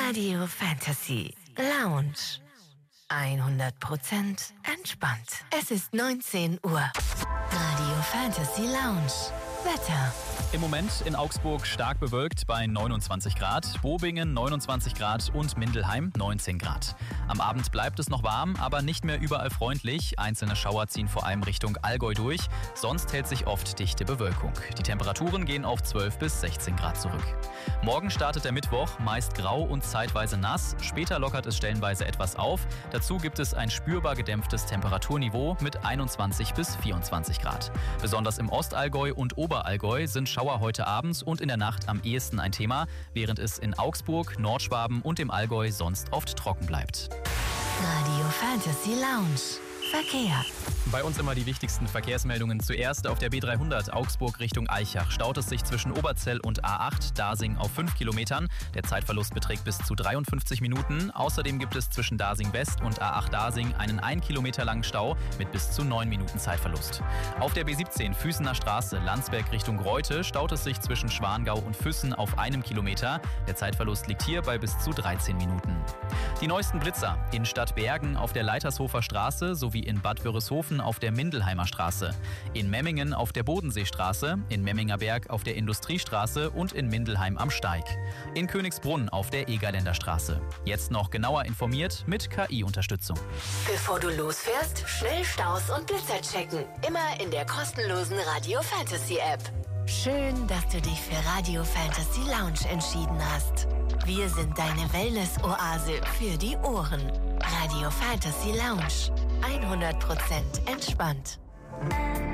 Radio Fantasy Lounge. 100% entspannt. Es ist 19 Uhr. Radio Fantasy Lounge. Wetter. Im Moment in Augsburg stark bewölkt bei 29 Grad, Bobingen 29 Grad und Mindelheim 19 Grad. Am Abend bleibt es noch warm, aber nicht mehr überall freundlich. Einzelne Schauer ziehen vor allem Richtung Allgäu durch. Sonst hält sich oft dichte Bewölkung. Die Temperaturen gehen auf 12 bis 16 Grad zurück. Morgen startet der Mittwoch, meist grau und zeitweise nass. Später lockert es stellenweise etwas auf. Dazu gibt es ein spürbar gedämpftes Temperaturniveau mit 21 bis 24 Grad. Besonders im Ostallgäu und Oberallgäu sind Schauer heute abends und in der Nacht am ehesten ein Thema, während es in Augsburg, Nordschwaben und dem Allgäu sonst oft trocken bleibt. Radio Fantasy Lounge. Verkehr. Bei uns immer die wichtigsten Verkehrsmeldungen. Zuerst auf der B300 Augsburg Richtung Aichach staut es sich zwischen Oberzell und A8 Dasing auf 5 Kilometern. Der Zeitverlust beträgt bis zu 53 Minuten. Außerdem gibt es zwischen Dasing West und A8 Dasing einen 1 Kilometer langen Stau mit bis zu 9 Minuten Zeitverlust. Auf der B17 Füßener Straße Landsberg Richtung Reute staut es sich zwischen Schwangau und Füssen auf 1 Kilometer. Der Zeitverlust liegt hier bei bis zu 13 Minuten. Die neuesten Blitzer in Stadtbergen auf der Leitershofer Straße sowie in Bad Wörishofen auf der Mindelheimer Straße, in Memmingen auf der Bodenseestraße, in Memmingerberg auf der Industriestraße und in Mindelheim am Steig. In Königsbrunn auf der Egerländer Straße. Jetzt noch genauer informiert mit KI-Unterstützung. Bevor du losfährst, schnell Staus und Blitzer checken. Immer in der kostenlosen Radio Fantasy App. Schön, dass du dich für Radio Fantasy Lounge entschieden hast. Wir sind deine Wellness-Oase für die Ohren. Radio Fantasy Lounge. 100% entspannt.